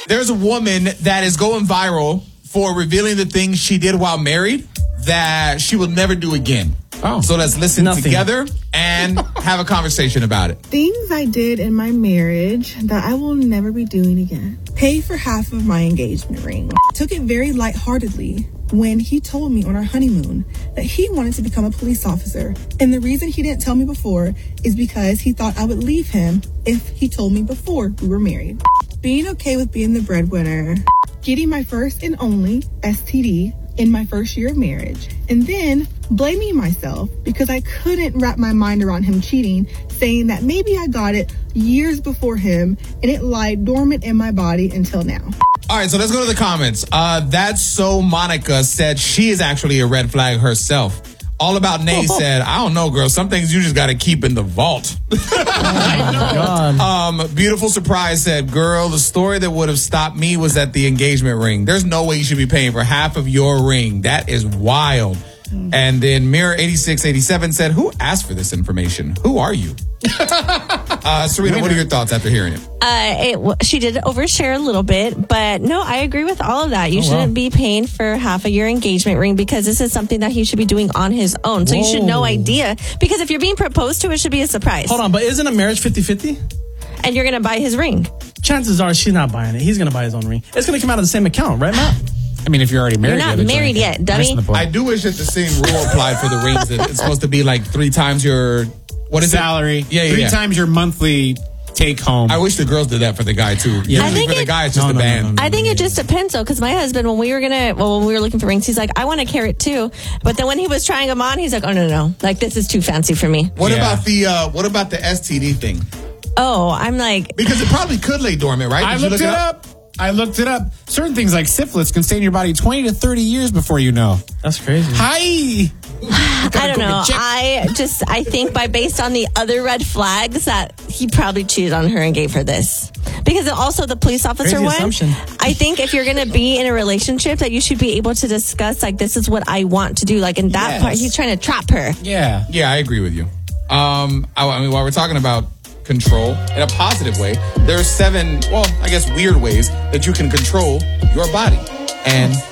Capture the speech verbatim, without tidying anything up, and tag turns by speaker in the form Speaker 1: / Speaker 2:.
Speaker 1: There's a woman that is going viral for revealing the things she did while married that she will never do again. Oh. So let's listen Nothing. together and have a conversation about it.
Speaker 2: Things I did in my marriage that I will never be doing again. Pay for half of my engagement ring. Took it very lightheartedly when he told me on our honeymoon that he wanted to become a police officer. And the reason he didn't tell me before is because he thought I would leave him if he told me before we were married. Being okay with being the breadwinner. Getting my first and only S T D in my first year of marriage. And then blaming myself because I couldn't wrap my mind around him cheating, saying that maybe I got it years before him and it lied dormant in my body until now.
Speaker 1: All right, so let's go to the comments. Uh, That's So Monica said she is actually a red flag herself. All About Nay said, I don't know, girl. Some things you just got to keep in the vault.
Speaker 3: Oh my God.
Speaker 1: Um, Beautiful Surprise said, girl, the story that would have stopped me was at the engagement ring. There's no way you should be paying for half of your ring. That is wild. Mm. And then Mirror eighty-six eighty-seven said, who asked for this information? Who are you? uh, Serena, what are your thoughts after hearing it?
Speaker 4: Uh, it she did overshare a little bit, but no, I agree with all of that. You
Speaker 3: oh,
Speaker 4: shouldn't
Speaker 3: wow.
Speaker 4: be paying for half of your engagement ring because this is something that he should be doing on his own. So Whoa. you should know idea. Because if you're being proposed to, it should be a surprise.
Speaker 3: Hold on, but isn't a marriage fifty-fifty?
Speaker 4: And you're going to buy his ring.
Speaker 3: Chances are she's not buying it. He's going to buy his own ring. It's going to come out of the same account, right, Matt?
Speaker 5: I mean, if you're already married.
Speaker 4: You're not married yet, dummy.
Speaker 1: I do wish that the same rule applied for the rings. It's supposed to be like three times your... What is
Speaker 5: salary?
Speaker 1: It? Yeah, yeah,
Speaker 5: Three
Speaker 1: yeah.
Speaker 5: times your monthly take home.
Speaker 1: I wish the girls did that for the guy too. Yeah,
Speaker 4: I think
Speaker 1: for the
Speaker 4: it,
Speaker 1: guy, it's just
Speaker 3: no,
Speaker 1: a
Speaker 3: no,
Speaker 1: band.
Speaker 3: no, no, no,
Speaker 4: I think
Speaker 3: no,
Speaker 4: it just depends though, because my husband, when we were gonna, well, when we were looking for rings, he's like, I want a carrot too. But then when he was trying them on, he's like, oh no, no, no, like this is too fancy for me.
Speaker 1: What
Speaker 5: Yeah.
Speaker 1: about the uh, What about the S T D thing?
Speaker 4: Oh, I'm like,
Speaker 1: Because it probably could lay dormant, right?
Speaker 5: I
Speaker 1: Did you
Speaker 5: looked
Speaker 1: look
Speaker 5: it up? I looked it up. Certain things like syphilis can stay in your body twenty to thirty years before you know.
Speaker 3: That's crazy.
Speaker 5: Hi.
Speaker 4: I don't know. I just, I think by based on the other red flags that he probably cheated on her and gave her this. Because also the police officer
Speaker 3: Crazy
Speaker 4: one,
Speaker 3: assumption.
Speaker 4: I think if you're going to be in a relationship that you should be able to discuss, like, this is what I want to do. Like in that
Speaker 5: Yes.
Speaker 4: part, he's trying to trap her.
Speaker 5: Yeah.
Speaker 1: Yeah, I agree with you. Um, I, I mean, while we're talking about control in a positive way, there are seven, well, I guess weird ways that you can control your body. And